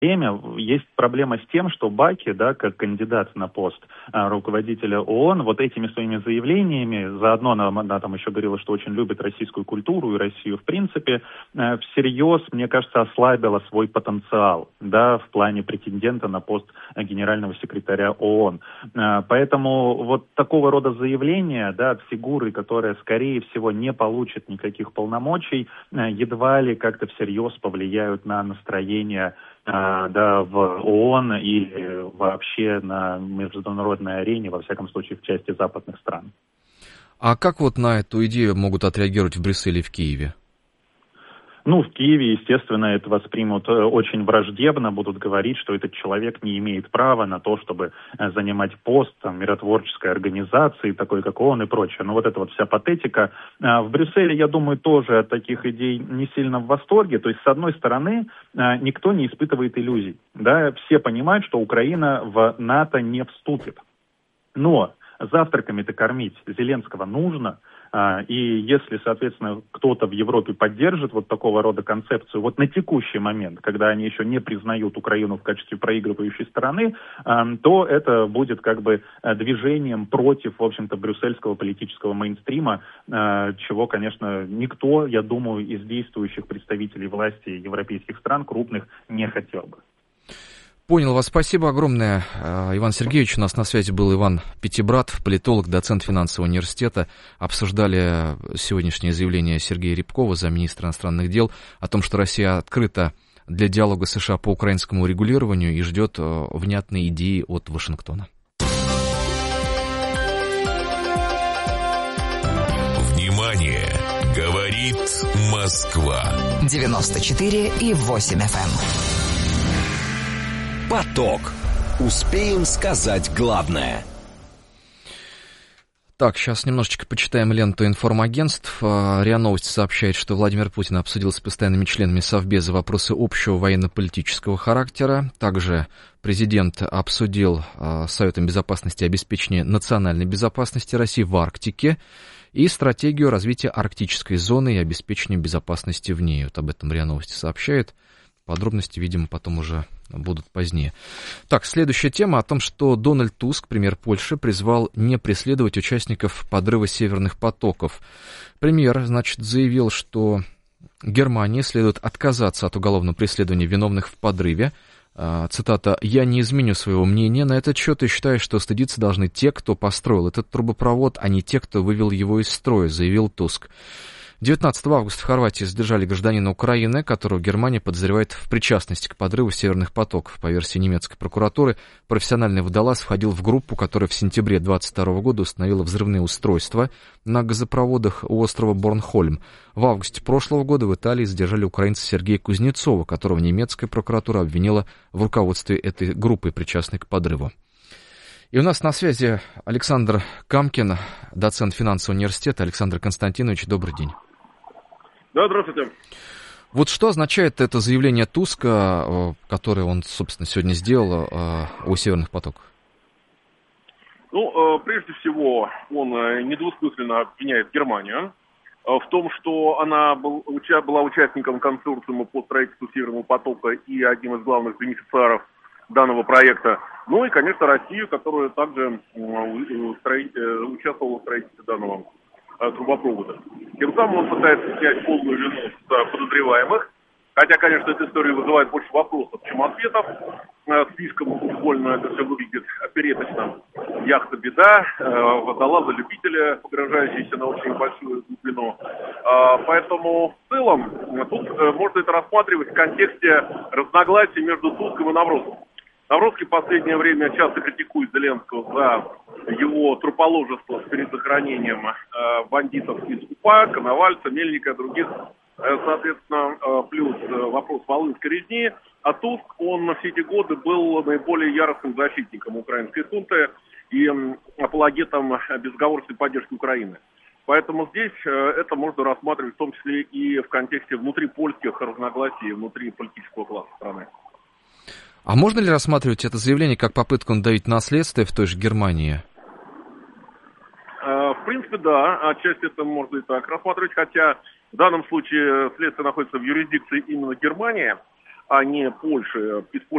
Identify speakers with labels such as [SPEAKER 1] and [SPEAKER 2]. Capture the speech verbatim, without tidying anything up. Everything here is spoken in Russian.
[SPEAKER 1] время есть проблема с тем, что Баки, да, как кандидат на пост а, руководителя ООН, вот этими своими заявлениями, заодно она, она там еще говорила, что очень любит российскую культуру и Россию в принципе, а, всерьез, мне кажется, ослабила свой потенциал, да, в плане претендента на пост генерального секретаря ООН. А, поэтому вот такого рода заявления, да, от фигуры, которая, скорее всего, не получит никаких полномочий, а, едва ли как-то всерьез повлияют на настроение да, в ООН или вообще на международной арене, во всяком случае, в части западных стран.
[SPEAKER 2] А как вот на эту идею могут отреагировать в Брюсселе и в Киеве?
[SPEAKER 1] Ну, в Киеве, естественно, это воспримут очень враждебно, будут говорить, что этот человек не имеет права на то, чтобы занимать пост там, миротворческой организации, такой как ООН и прочее. Но вот эта вот вся патетика. В Брюсселе, я думаю, тоже от таких идей не сильно в восторге. То есть, с одной стороны, никто не испытывает иллюзий. Да? Все понимают, что Украина в НАТО не вступит. Но завтраками-то кормить Зеленского нужно. И если, соответственно, кто-то в Европе поддержит вот такого рода концепцию, вот на текущий момент, когда они еще не признают Украину в качестве проигрывающей стороны, то это будет как бы движением против, в общем-то, брюссельского политического мейнстрима, чего, конечно, никто, я думаю, из действующих представителей власти европейских стран крупных не хотел бы.
[SPEAKER 2] Понял вас. Спасибо огромное, Иван Сергеевич. У нас на связи был Иван Пятибратов, политолог, доцент финансового университета. Обсуждали сегодняшнее заявление Сергея Рябкова, замминистра иностранных дел, о том, что Россия открыта для диалога с США по украинскому урегулированию и ждет внятные идеи от Вашингтона.
[SPEAKER 3] Внимание! Говорит Москва.
[SPEAKER 4] девяносто четыре и восемь эф эм.
[SPEAKER 5] Поток. Успеем сказать главное.
[SPEAKER 2] Так, сейчас немножечко почитаем ленту информагентств. РИА Новости сообщает, что Владимир Путин обсудил с постоянными членами Совбеза вопросы общего военно-политического характера. Также президент обсудил с Советом Безопасности обеспечение национальной безопасности России в Арктике и стратегию развития арктической зоны и обеспечения безопасности в ней. Вот об этом РИА Новости сообщает. Подробности, видимо, потом уже будут позднее. Так, следующая тема о том, что Дональд Туск, премьер Польши, призвал не преследовать участников подрыва северных потоков. Премьер, значит, заявил, что Германии следует отказаться от уголовного преследования виновных в подрыве. Цитата: «Я не изменю своего мнения на этот счет и считаю, что стыдиться должны те, кто построил этот трубопровод, а не те, кто вывел его из строя», заявил Туск. девятнадцатого августа в Хорватии задержали гражданина Украины, которого Германия подозревает в причастности к подрыву северных потоков. По версии немецкой прокуратуры, профессиональный водолаз входил в группу, которая в сентябре двадцать второго года установила взрывные устройства на газопроводах у острова Борнхольм. В августе прошлого года в Италии задержали украинца Сергея Кузнецова, которого немецкая прокуратура обвинила в руководстве этой группы, причастной к подрыву. И у нас на связи Александр Камкин, доцент финансового университета. Александр Константинович, добрый день.
[SPEAKER 6] Да, здравствуйте.
[SPEAKER 2] Вот что означает это заявление Туска, которое он, собственно, сегодня сделал о северных потоках?
[SPEAKER 6] Ну, прежде всего, он недвусмысленно обвиняет Германию в том, что она был, была участником консорциума по строительству Северного потока и одним из главных бенефициаров данного проекта. Ну и, конечно, Россию, которая также участвовала в строительстве данного трубопровода. Тем самым он пытается снять полную вину с подозреваемых, хотя, конечно, эта история вызывает больше вопросов, чем ответов. Слишком больно это все выглядит опереточно. Яхта «Беда», водолазы любителя, погружающиеся на очень большую глубину. Поэтому в целом тут можно это рассматривать в контексте разногласий между Туском и Наврозовым. Наврозский в последнее время часто критикует Зеленского за его труположество с перезахоронением э, бандитов из УПА, Коновальца, Мельника и других. Э, соответственно, э, плюс э, вопрос волынской резни. А Туск, он все эти годы был наиболее яростным защитником украинской хунты и э, апологетом безоговорочной поддержки Украины. Поэтому здесь э, это можно рассматривать в том числе и в контексте внутрипольских разногласий, внутри политического класса страны.
[SPEAKER 2] А можно ли рассматривать это заявление как попытку надавить на следствие в той же Германии?
[SPEAKER 6] В принципе, да. Отчасти это можно и так рассматривать, хотя в данном случае следствие находится в юрисдикции именно Германии. а не Польши,